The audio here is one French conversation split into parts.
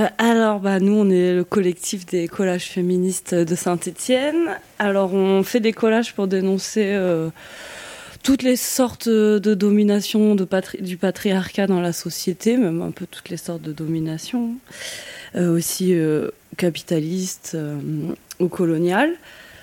Nous, on est le collectif des collages féministes de Saint-Étienne. Alors, on fait des collages pour dénoncer toutes les sortes de domination du patriarcat dans la société, même un peu toutes les sortes de domination, aussi capitaliste ou coloniale.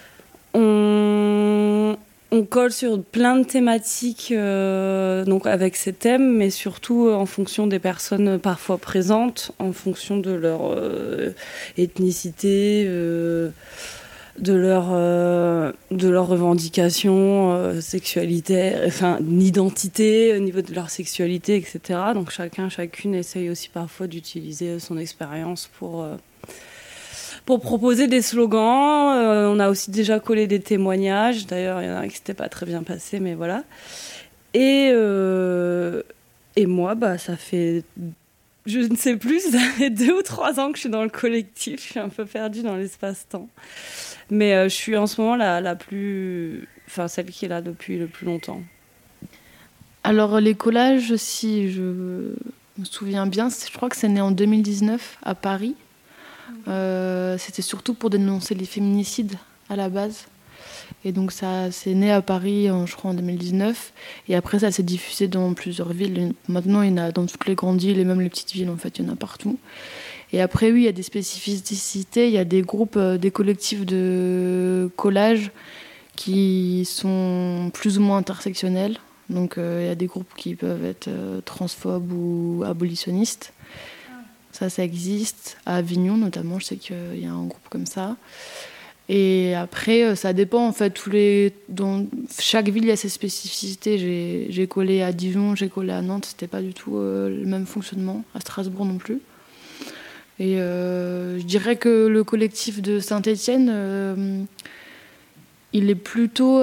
On colle sur plein de thématiques donc avec ces thèmes, mais surtout en fonction des personnes parfois présentes, en fonction de leur ethnicité, de leur revendication sexualité, enfin d'identité au niveau de leur sexualité, etc. Donc chacune essaye aussi parfois d'utiliser son expérience pour proposer des slogans. On a aussi déjà collé des témoignages. D'ailleurs, il y en a un qui s'était pas très bien passé, mais voilà. Et moi, ça fait, je ne sais plus, ça fait 2 ou 3 ans que je suis dans le collectif. Je suis un peu perdue dans l'espace-temps. Mais je suis en ce moment celle qui est là depuis le plus longtemps. Alors, les collages, si je me souviens bien, je crois que c'est né en 2019 à Paris. C'était surtout pour dénoncer les féminicides à la base. Et donc ça c'est né à Paris, je crois, en 2019. Et après, ça s'est diffusé dans plusieurs villes. Maintenant, il y en a dans toutes les grandes villes et même les petites villes, en fait, il y en a partout. Et après, oui, il y a des spécificités. Il y a des groupes, des collectifs de collage qui sont plus ou moins intersectionnels. Donc il y a des groupes qui peuvent être transphobes ou abolitionnistes. Ça existe. À Avignon, notamment, je sais qu'il y a un groupe comme ça. Et après, ça dépend, en fait. Dans chaque ville, il y a ses spécificités. J'ai collé à Dijon, j'ai collé à Nantes. C'était pas du tout le même fonctionnement. À Strasbourg non plus. Et je dirais que le collectif de Saint-Étienne, il est plutôt...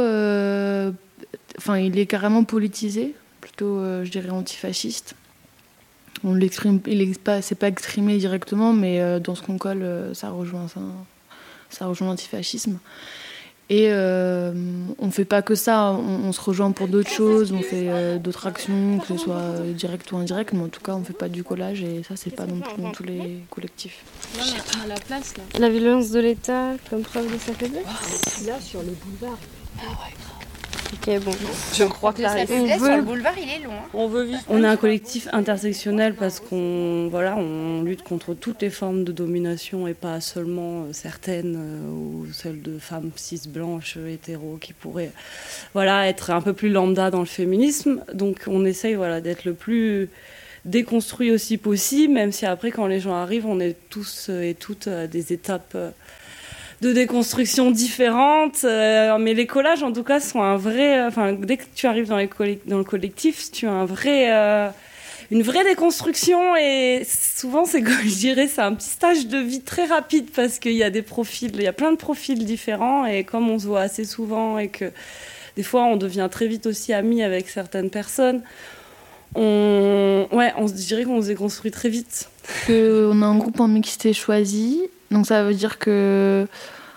il est carrément politisé. Plutôt, je dirais, antifasciste. On l'exprime, c'est pas exprimé directement, mais dans ce qu'on colle, ça rejoint l'antifascisme. Et on fait pas que ça, on se rejoint pour d'autres choses, on fait d'autres actions, que ce soit direct ou indirect, mais en tout cas on fait pas du collage, et ça c'est pas non plus dans tous les collectifs. Là, on a la place là. La violence de l'État comme preuve de sa faiblesse. Là sur le boulevard. Ah ouais, grave. Ok, bon. Je crois que la sur le boulevard, il est long. On veut vivre. On est un collectif intersectionnel parce on lutte contre toutes les formes de domination et pas seulement certaines ou celles de femmes cis blanches hétéros qui pourraient être un peu plus lambda dans le féminisme. Donc on essaye d'être le plus déconstruit aussi possible, même si après quand les gens arrivent, on est tous et toutes à des étapes de déconstruction différentes, mais les collages en tout cas sont un vrai, dès que tu arrives dans le collectif, tu as une vraie déconstruction, et souvent c'est un petit stage de vie très rapide parce qu'il y a il y a plein de profils différents, et comme on se voit assez souvent et que des fois on devient très vite aussi amis avec certaines personnes, on se dirait qu'on se déconstruit très vite. On a un groupe en mixité choisi. Donc ça veut dire que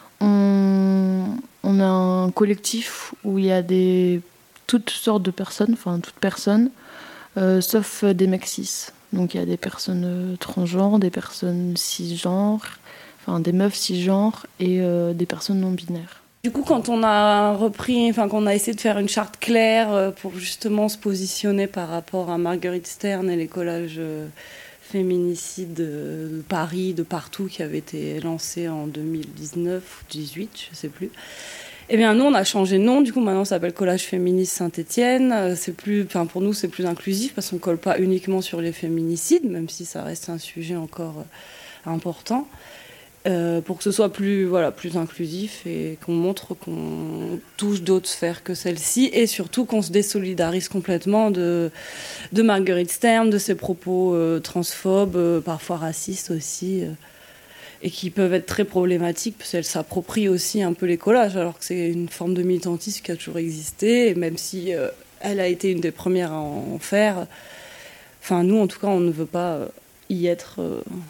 on a un collectif où il y a toutes sortes de personnes, toutes personnes, sauf des mecs cis. Donc il y a des personnes transgenres, des personnes cisgenres, des meufs cisgenres et des personnes non binaires. Du coup, quand on a qu'on a essayé de faire une charte claire pour justement se positionner par rapport à Marguerite Stern et les collages féminicides de Paris, de partout, qui avait été lancé en 2019 ou 2018, je sais plus. Eh bien, nous, on a changé de nom. Du coup, maintenant, ça s'appelle Collage Féministe Saint-Étienne. Pour nous, c'est plus inclusif parce qu'on colle pas uniquement sur les féminicides, même si ça reste un sujet encore important. Pour que ce soit plus inclusif et qu'on montre qu'on touche d'autres sphères que celle-ci, et surtout qu'on se désolidarise complètement de Marguerite Stern, de ses propos transphobes, parfois racistes aussi, et qui peuvent être très problématiques parce qu'elle s'approprie aussi un peu les collages, alors que c'est une forme de militantisme qui a toujours existé, et même si elle a été une des premières à en faire, nous en tout cas on ne veut pas y être...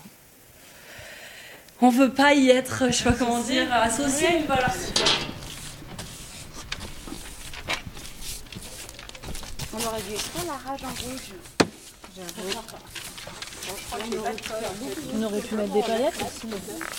On veut pas y être, je sais pas comment dire, associé, voilà. On aurait dû écrire la rage en rouge. On aurait pu mettre des paillettes aussi.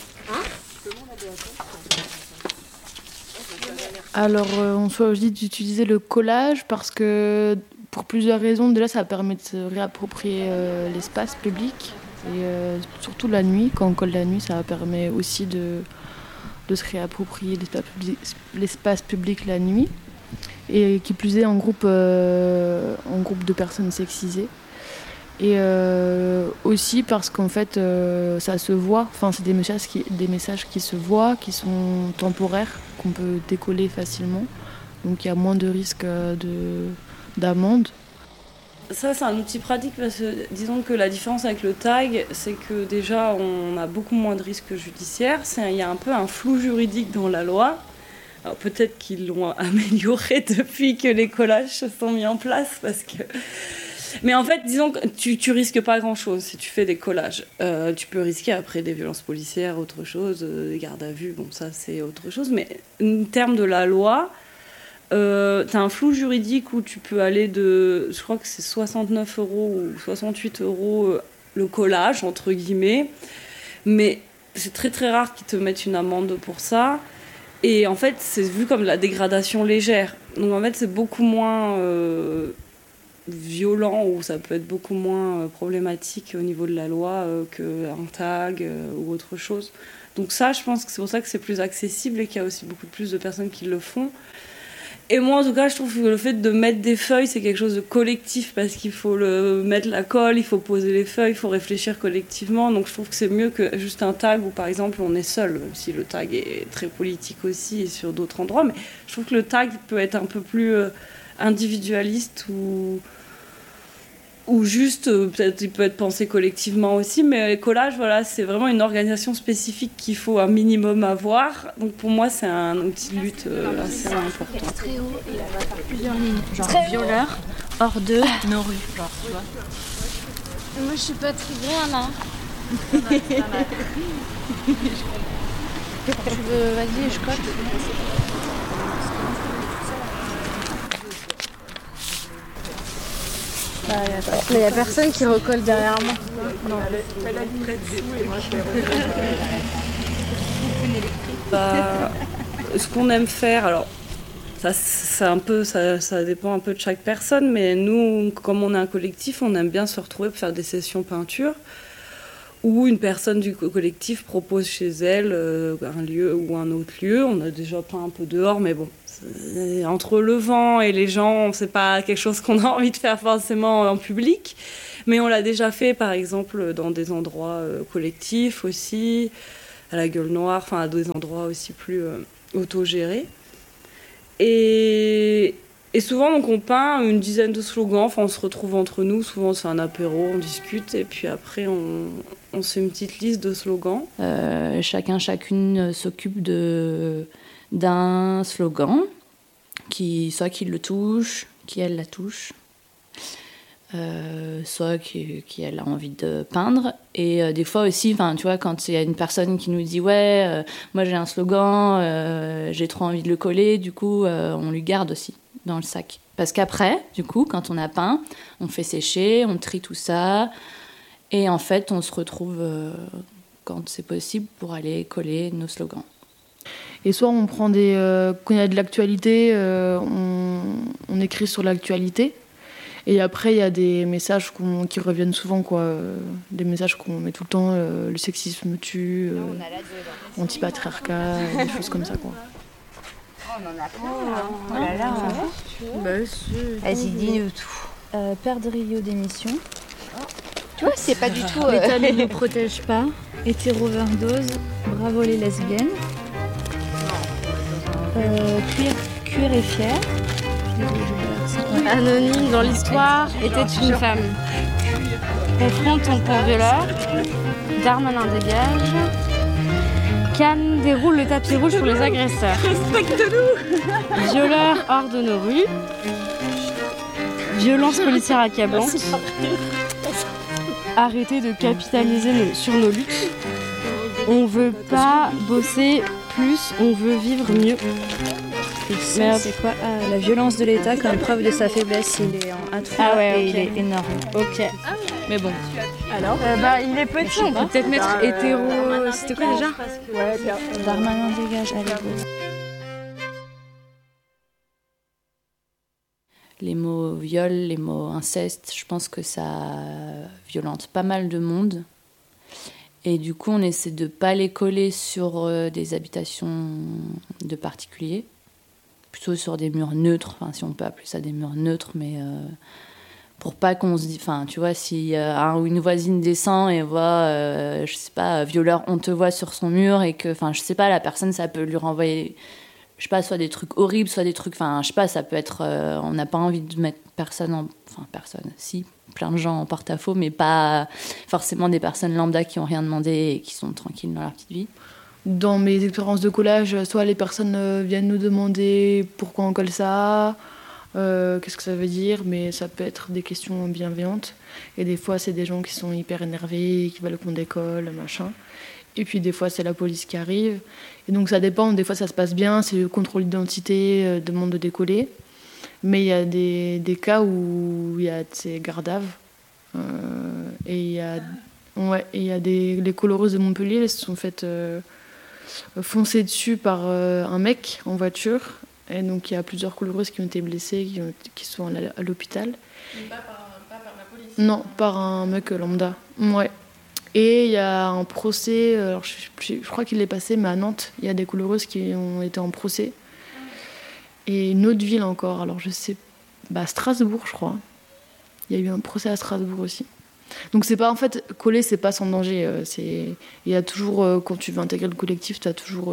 Alors, on choisit d'utiliser le collage parce que, pour plusieurs raisons, déjà ça permet de se réapproprier l'espace public et surtout la nuit, quand on colle la nuit, ça permet aussi de se réapproprier l'espace public la nuit et qui plus est en groupe de personnes sexisées. Et aussi parce qu'en fait ça se voit, enfin c'est des messages qui se voient, qui sont temporaires, qu'on peut décoller facilement, donc il y a moins de risques d'amende. Ça c'est un outil pratique parce que disons que la différence avec le tag, c'est que déjà on a beaucoup moins de risques judiciaires, il y a un peu un flou juridique dans la loi. Alors peut-être qu'ils l'ont amélioré depuis que les collages se sont mis en place parce que... Mais en fait, disons que tu risques pas grand-chose si tu fais des collages. Tu peux risquer après des violences policières, autre chose, des gardes à vue, bon ça c'est autre chose. Mais en termes de la loi, t'as un flou juridique où tu peux aller de, je crois que c'est 69 € ou 68 € le collage, entre guillemets. Mais c'est très très rare qu'ils te mettent une amende pour ça. Et en fait, c'est vu comme de la dégradation légère. Donc en fait, c'est beaucoup moins... violent ou ça peut être beaucoup moins problématique au niveau de la loi qu'un tag ou autre chose. Donc ça, je pense que c'est pour ça que c'est plus accessible et qu'il y a aussi beaucoup plus de personnes qui le font. Et moi, en tout cas, je trouve que le fait de mettre des feuilles, c'est quelque chose de collectif parce qu'il faut mettre la colle, il faut poser les feuilles, il faut réfléchir collectivement. Donc je trouve que c'est mieux que juste un tag où, par exemple, on est seul, même si le tag est très politique aussi et sur d'autres endroits. Mais je trouve que le tag peut être un peu plus individualiste ou juste, peut-être il peut être pensé collectivement aussi, mais les collages, voilà, c'est vraiment une organisation spécifique qu'il faut un minimum avoir. Donc pour moi, c'est un outil de lutte assez important. Très haut et elle va faire plusieurs lignes, genre violeur, hors de nos rues, genre, tu vois. Moi, je suis pas très bien là. Tu veux, vas-y, je cote. Il n'y a personne qui recolle derrière moi. Non. Ce qu'on aime faire, alors ça dépend un peu de chaque personne, mais nous, comme on est un collectif, on aime bien se retrouver pour faire des sessions peinture où une personne du collectif propose chez elle un lieu ou un autre lieu. On a déjà peint un peu dehors, mais bon, entre le vent et les gens, c'est pas quelque chose qu'on a envie de faire forcément en public, mais on l'a déjà fait par exemple dans des endroits collectifs aussi, à la Gueule Noire, enfin à des endroits aussi plus autogérés. Et souvent donc on peint une dizaine de slogans, enfin on se retrouve entre nous, souvent c'est un apéro, on discute et puis après on se fait une petite liste de slogans. Chacune s'occupe d'un slogan, soit qui le touche, qui elle la touche, soit qui elle a envie de peindre. Et des fois aussi, tu vois, quand il y a une personne qui nous dit « Ouais, moi j'ai un slogan, j'ai trop envie de le coller », du coup, on lui garde aussi dans le sac. Parce qu'après, du coup, quand on a peint, on fait sécher, on trie tout ça, et en fait, on se retrouve, quand c'est possible, pour aller coller nos slogans. Et soit on prend quand il y a de l'actualité, on écrit sur l'actualité. Et après, il y a des messages qui reviennent souvent, quoi. Des messages qu'on met tout le temps, le sexisme tue, anti-patriarcat, des choses comme ça, quoi. On en a plein. Oh là là. Vas-y, dis-nous tout. Perdre Rio d'émission. Tu vois, c'est pas du tout... L'État ne nous protège pas. Hétéro-overdose. Bravo les lesbiennes. Cuir et fier. Anonyme dans l'histoire était une femme. Confronte ton père violeur. Darmanin dégage. Cannes déroule le tapis rouge pour les agresseurs. Respecte-nous. Violeur hors de nos rues. Violence policière accablante. Arrêtez de capitaliser sur nos luttes. On veut pas bosser plus, on veut vivre mieux. Merde. C'est quoi la violence de l'État comme preuve de sa faiblesse, il est en A3 et il est énorme. Ok. Mais bon, Alors il est petit, on peut peut-être mettre hétéro. C'était quoi déjà? Darmanin dégage, allez, go. Les mots viol, les mots inceste, je pense que ça violente pas mal de monde. Et du coup, on essaie de ne pas les coller sur des habitations de particuliers, plutôt sur des murs neutres, enfin, si on peut appeler ça des murs neutres, mais pour pas qu'on se dise... Enfin, tu vois, si une voisine descend et voit, je sais pas, violeur, on te voit sur son mur, et que, enfin, je sais pas, la personne, ça peut lui renvoyer... Je sais pas, soit des trucs horribles, soit des trucs... Enfin, je sais pas, ça peut être... on n'a pas envie de mettre personne, si, plein de gens en porte-à-faux, mais pas forcément des personnes lambda qui n'ont rien demandé et qui sont tranquilles dans leur petite vie. Dans mes expériences de collage, soit les personnes viennent nous demander pourquoi on colle ça, qu'est-ce que ça veut dire, mais ça peut être des questions bienveillantes. Et des fois, c'est des gens qui sont hyper énervés, qui veulent qu'on décolle, machin. Et puis des fois, c'est la police qui arrive. Et donc ça dépend, des fois ça se passe bien, c'est le contrôle d'identité, demande de décoller. Mais il y a des cas où il y a ces gardaves. Et il y a les coloreuses de Montpellier, elles se sont faites foncer dessus par un mec en voiture. Et donc il y a plusieurs coloreuses qui ont été blessées, qui sont à l'hôpital. Mais pas par la police? Non, par un mec lambda. Ouais. Et il y a un procès, alors je crois qu'il est passé, mais à Nantes, il y a des coloreuses qui ont été en procès. Et une autre ville encore, alors je sais, Strasbourg, je crois. Il y a eu un procès à Strasbourg aussi. Donc c'est pas, en fait, coller, c'est pas sans danger. Il y a toujours, quand tu veux intégrer le collectif, tu as toujours,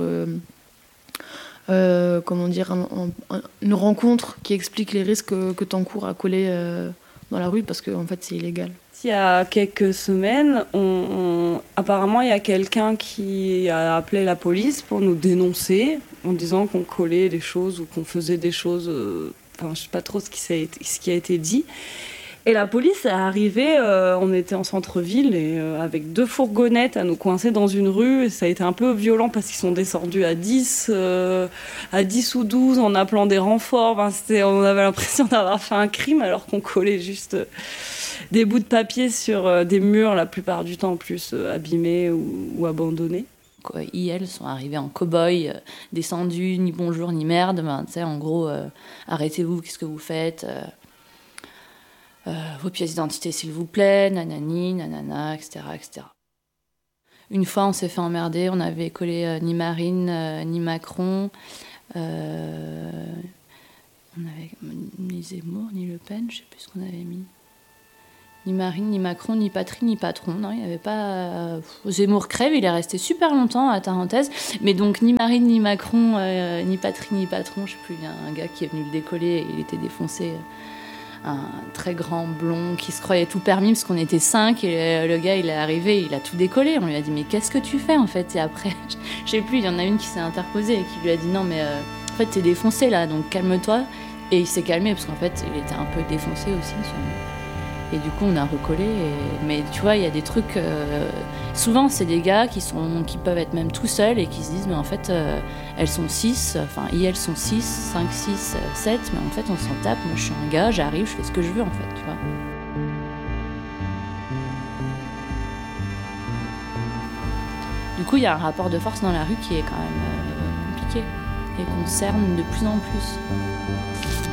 une rencontre qui explique les risques que tu encours à coller dans la rue, parce qu'en fait, c'est illégal. Il y a quelques semaines, apparemment, il y a quelqu'un qui a appelé la police pour nous dénoncer en disant qu'on collait des choses ou qu'on faisait des choses. Je ne sais pas trop ce qui a été dit. Et la police est arrivée, on était en centre-ville, et avec 2 fourgonnettes à nous coincer dans une rue. Et ça a été un peu violent parce qu'ils sont descendus à 10 ou 12 en appelant des renforts. On avait l'impression d'avoir fait un crime alors qu'on collait juste des bouts de papier sur des murs, la plupart du temps en plus abîmés ou abandonnés. Ils sont arrivés en cow-boy, descendus, ni bonjour ni merde. En gros, arrêtez-vous, qu'est-ce que vous faites, vos pièces d'identité s'il vous plaît, nanani, nanana, etc., etc. Une fois, on s'est fait emmerder, on avait collé ni Marine, ni Macron, on avait ni Zemmour, ni Le Pen, je sais plus ce qu'on avait mis. Ni Marine, ni Macron, ni Patrie, ni Patron. Non, il n'y avait pas... Zemmour crève, il est resté super longtemps à Tarentaise. Mais donc, ni Marine, ni Macron, ni Patrie, ni Patron, je sais plus, il y a un gars qui est venu le décoller et il était défoncé. Un très grand blond qui se croyait tout permis parce qu'on était 5 et le gars, il est arrivé, il a tout décollé. On lui a dit, mais qu'est-ce que tu fais, en fait? Et après, je sais plus, il y en a une qui s'est interposée et qui lui a dit, non, mais en fait, t'es défoncé, là, donc calme-toi. Et il s'est calmé parce qu'en fait, il était un peu défoncé aussi, Et du coup, on a recollé. Mais tu vois, il y a des trucs... souvent, c'est des gars qui peuvent être même tout seuls et qui se disent, mais en fait, elles sont 6. Enfin, elles sont 6, 5, 6, 7. Mais en fait, on s'en tape. Moi, je suis un gars, j'arrive, je fais ce que je veux, en fait, tu vois. Du coup, il y a un rapport de force dans la rue qui est quand même compliqué et qu'on cerne de plus en plus.